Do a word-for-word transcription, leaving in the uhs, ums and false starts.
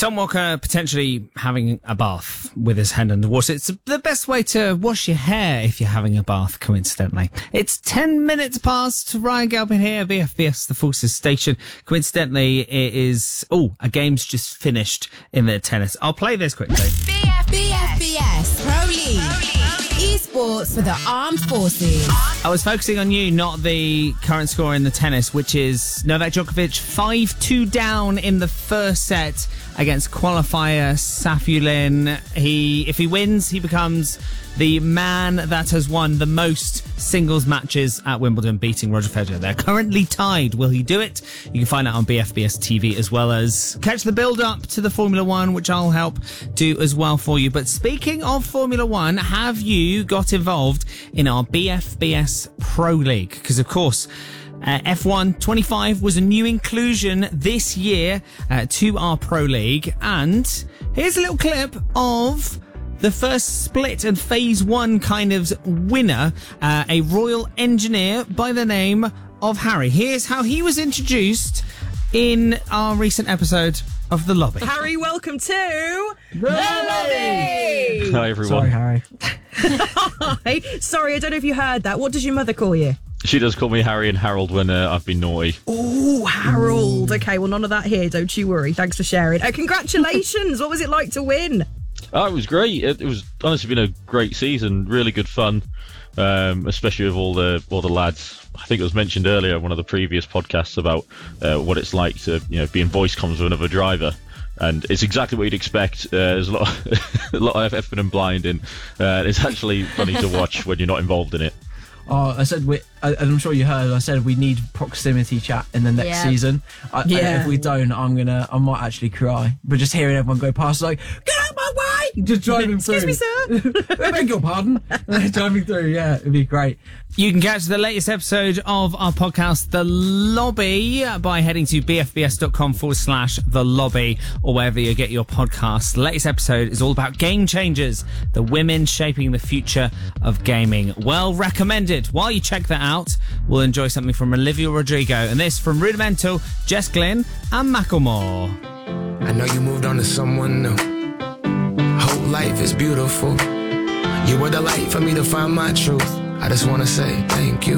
Tom Walker potentially having a bath with his hand under water. It's the best way to wash your hair if you're having a bath, coincidentally. It's ten minutes past. Ryan Galpin here, B F B S, the Forces Station. Coincidentally, it is... Oh, a game's just finished in the tennis. I'll play this quickly. B F B S Pro League. Esports for the Armed Forces. I was focusing on you, not the current score in the tennis, which is Novak Djokovic five two down in the first set against qualifier Safiullin. He, if he wins, he becomes the man that has won the most singles matches at Wimbledon, beating Roger Federer. They're currently tied. Will he do it? You can find out on B F B S T V, as well as catch the build-up to the Formula One, which I'll help do as well for you. But speaking of Formula One, have you got involved in our B F B S Pro League? Because, of course, Uh, F one twenty-five was a new inclusion this year uh, to our Pro League. And here's a little clip of the first split and phase one kind of winner, uh, a Royal Engineer by the name of Harry. Here's how he was introduced in our recent episode of The Lobby. Harry, welcome to The Lobby! Hi, everyone. Sorry, Harry. Hi. Sorry, I don't know if you heard that. What does your mother call you? She does call me Harry and Harold when uh, I've been naughty. Oh, Harold. Okay, well, none of that here. Don't you worry. Thanks for sharing. Uh, congratulations. What was it like to win? Oh, it was great. It, it was honestly been a great season. Really good fun, um, especially with all the all the lads. I think it was mentioned earlier on one of the previous podcasts about uh, what it's like to you know be in voice comms with another driver. And it's exactly what you'd expect. Uh, there's a lot, of, a lot of effing and blinding. Uh, it's actually funny to watch when you're not involved in it. Oh, I said we. I, I'm sure you heard. I said we need proximity chat in the next Yeah. season. I, Yeah. I, if we don't, I'm gonna. I might actually cry. But just hearing everyone go past, like, get out my way! Just driving through. Excuse me, sir. I beg your pardon. Driving through. Yeah, it'd be great. You can catch the latest episode of our podcast, The Lobby, by heading to bfbs.com forward slash The Lobby, or wherever you get your podcasts. The latest episode is all about game changers, the women shaping the future of gaming. Well recommended. While you check that out, we'll enjoy something from Olivia Rodrigo, and this from Rudimental, Jess Glynn, and Macklemore. I know you moved on to someone new. Whole life is beautiful. You were the light for me to find my truth. I just wanna say thank you.